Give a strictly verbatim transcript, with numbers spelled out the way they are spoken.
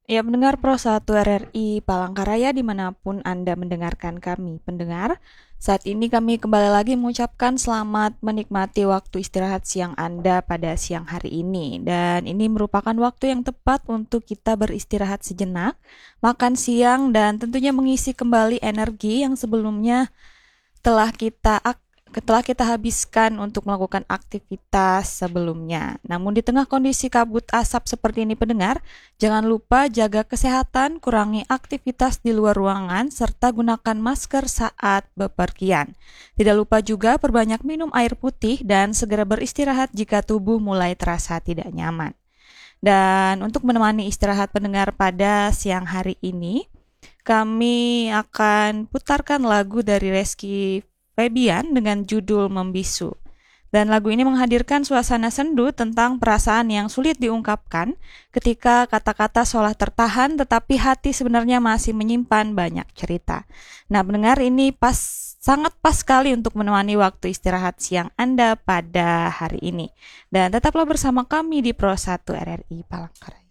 Ya, mendengar Pro satu R R I Palangkaraya dimanapun Anda mendengarkan kami, pendengar. Saat ini kami kembali lagi mengucapkan selamat menikmati waktu istirahat siang Anda pada siang hari ini. Dan ini merupakan waktu yang tepat untuk kita beristirahat sejenak, makan siang, dan tentunya mengisi kembali energi yang sebelumnya telah kita ak- telah kita habiskan untuk melakukan aktivitas sebelumnya. Namun di tengah kondisi kabut asap seperti ini pendengar, jangan lupa jaga kesehatan, kurangi aktivitas di luar ruangan, serta gunakan masker saat bepergian. Tidak lupa juga perbanyak minum air putih dan segera beristirahat jika tubuh mulai terasa tidak nyaman. Dan untuk menemani istirahat pendengar pada siang hari ini, kami akan putarkan lagu dari Rizky Febian dengan judul Membisu. Dan lagu ini menghadirkan suasana sendu tentang perasaan yang sulit diungkapkan ketika kata-kata seolah tertahan tetapi hati sebenarnya masih menyimpan banyak cerita. Nah, mendengar ini pas sangat pas sekali untuk menemani waktu istirahat siang Anda pada hari ini. Dan tetaplah bersama kami di Pro satu R R I Palangkaraya.